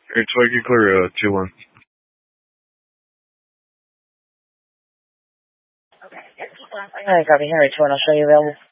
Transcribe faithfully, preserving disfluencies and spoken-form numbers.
It's like you clear, uh, two one. Alright, copy. Henry two one, I'll show you available.